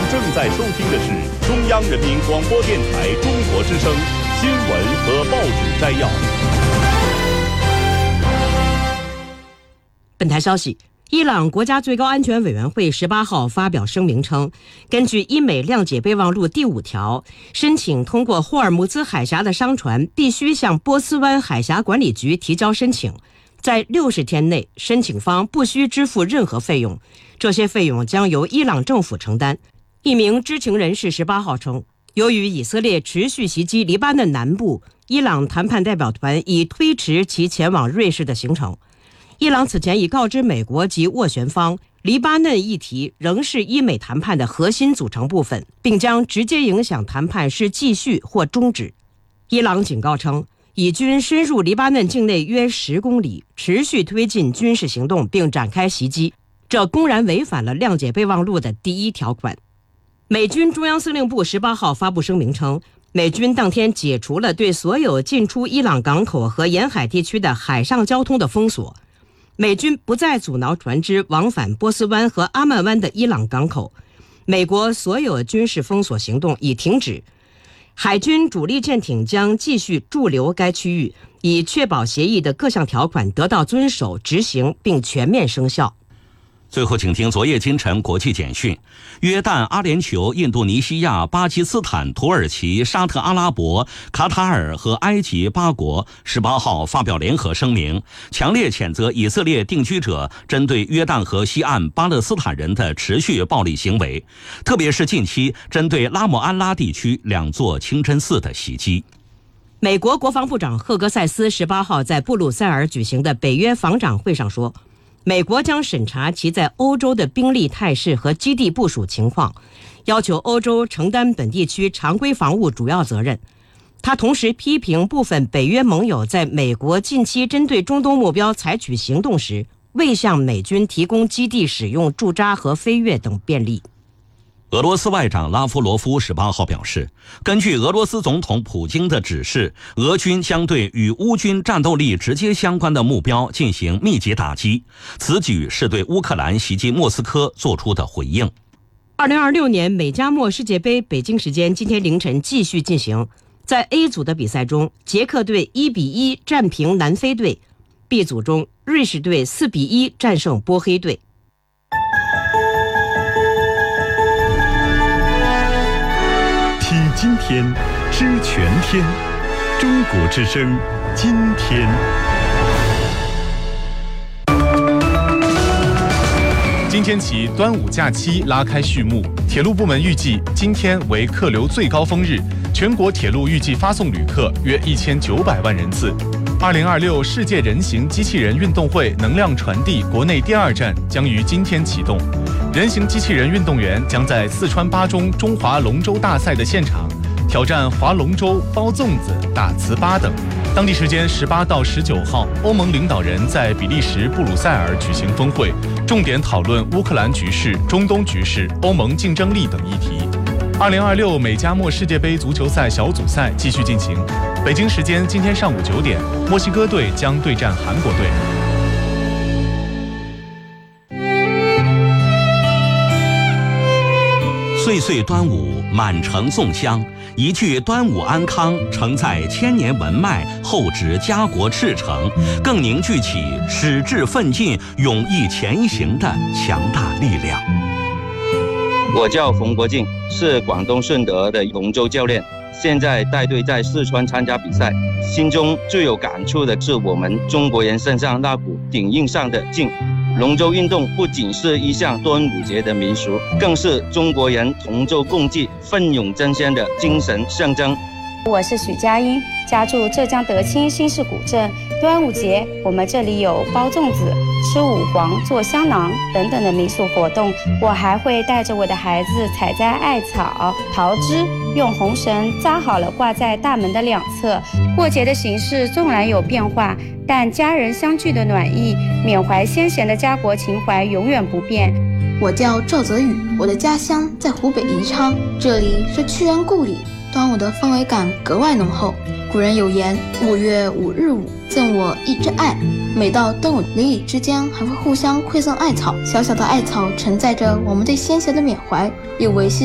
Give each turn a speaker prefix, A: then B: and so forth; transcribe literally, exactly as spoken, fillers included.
A: 正在收听的是中央人民广播电台中国之声新闻和报纸摘要。
B: 本台消息，伊朗国家最高安全委员会十八号发表声明称，根据伊美谅解备忘录第五条，申请通过霍尔木兹海峡的商船必须向波斯湾海峡管理局提交申请，在六十天内，申请方不需支付任何费用，这些费用将由伊朗政府承担。一名知情人士十八号称，由于以色列持续袭击黎巴嫩南部，伊朗谈判代表团已推迟其前往瑞士的行程。伊朗此前已告知美国及斡旋方，黎巴嫩议题仍是伊美谈判的核心组成部分，并将直接影响谈判是继续或终止。伊朗警告称，以军深入黎巴嫩境内约十公里，持续推进军事行动并展开袭击，这公然违反了谅解备忘录的第一条款。美军中央司令部十八号发布声明称，美军当天解除了对所有进出伊朗港口和沿海地区的海上交通的封锁。美军不再阻挠船只往返波斯湾和阿曼湾的伊朗港口，美国所有军事封锁行动已停止，海军主力舰艇将继续驻留该区域，以确保协议的各项条款得到遵守、执行并全面生效。
C: 最后请听昨夜今晨国际简讯。约旦、阿联酋、印度尼西亚、巴基斯坦、土耳其、沙特阿拉伯、卡塔尔和埃及八国十八号发表联合声明，强烈谴责以色列定居者针对约旦河西岸巴勒斯坦人的持续暴力行为，特别是近期针对拉姆安拉地区两座清真寺的袭击。
B: 美国国防部长赫格塞斯十八号在布鲁塞尔举行的北约防长会上说，美国将审查其在欧洲的兵力态势和基地部署情况，要求欧洲承担本地区常规防务主要责任。他同时批评部分北约盟友在美国近期针对中东目标采取行动时，未向美军提供基地使用驻扎和飞跃等便利。
C: 俄罗斯外长拉夫罗夫十八号表示，根据俄罗斯总统普京的指示，俄军将对与乌军战斗力直接相关的目标进行密集打击，此举是对乌克兰袭击莫斯科做出的回应。
B: 二零二六年美加墨世界杯北京时间今天凌晨继续进行，在 A 组的比赛中，捷克队一比一战平南非队， B 组中瑞士队四比一战胜波黑队。
A: 听今天，知全天，中国之声，今天。
D: 今天起，端午假期拉开序幕。铁路部门预计，今天为客流最高峰日，全国铁路预计发送旅客约一千九百万人次。二零二六世界人形机器人运动会能量传递国内第二站将于今天启动。人形机器人运动员将在四川巴中中华龙舟大赛的现场挑战划龙舟、包粽子、打糍粑等。当地时间十八到十九号，欧盟领导人在比利时布鲁塞尔举行峰会，重点讨论乌克兰局势、中东局势、欧盟竞争力等议题。二零二六美加墨世界杯足球赛小组赛继续进行，北京时间今天上午九点，墨西哥队将对战韩国队。
C: 岁岁端午，满城颂香，一句端午安康承载千年文脉，厚植家国赤诚，更凝聚起矢志奋进、勇毅前行的强大力量。
E: 我叫冯国敬，是广东顺德的龙舟教练，现在带队在四川参加比赛。心中最有感触的是我们中国人身上那股顶硬上的劲。龙舟运动不仅是一项端午节的民俗，更是中国人同舟共济、奋勇争先的精神象征。
F: 我是许佳音，家住浙江德清新市古镇。端午节我们这里有包粽子、吃五黄、做香囊等等的民俗活动。我还会带着我的孩子采摘艾草、桃枝，用红绳扎好了挂在大门的两侧。过节的形式纵然有变化，但家人相聚的暖意、缅怀先贤的家国情怀永远不变。
G: 我叫赵泽宇，我的家乡在湖北宜昌，这里是屈原故里，端午的氛围感格外浓厚。古人有言，五月五日午，赠我一枝艾。每到端午，邻里之间还会互相馈赠艾草，小小的艾草承载着我们对先贤的缅怀，又维系